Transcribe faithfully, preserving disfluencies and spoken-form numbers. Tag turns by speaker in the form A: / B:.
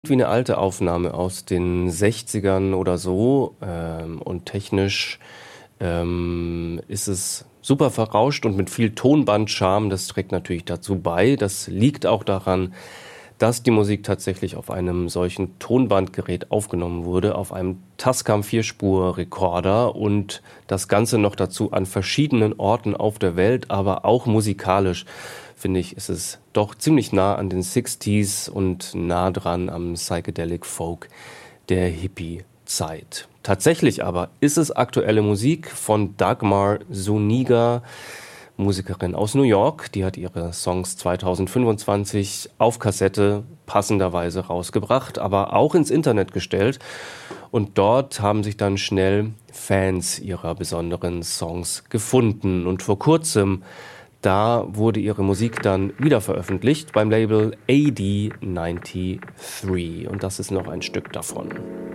A: Wie 'ne alte Aufnahme aus den Sechzigern oder so, ähm, und technisch, ähm, ist es super verrauscht und mit viel Tonbandcharme. Das trägt natürlich dazu bei. Das liegt auch daran, dass die Musik tatsächlich auf einem solchen Tonbandgerät aufgenommen wurde, auf einem Tascam Vierspur-Rekorder und das Ganze noch dazu an verschiedenen Orten auf der Welt, aber auch musikalisch, finde ich, ist es doch ziemlich nah an den Sixties und nah dran am Psychedelic Folk der Hippie-Zeit. Tatsächlich aber ist es aktuelle Musik von Dagmar Zuniga, Musikerin aus New York. Die hat ihre Songs zweitausendfünfundzwanzig auf Kassette passenderweise rausgebracht, aber auch ins Internet gestellt. Und dort haben sich dann schnell Fans ihrer besonderen Songs gefunden. Und vor kurzem, da wurde ihre Musik dann wieder veröffentlicht beim Label A D dreiundneunzig. Und das ist noch ein Stück davon.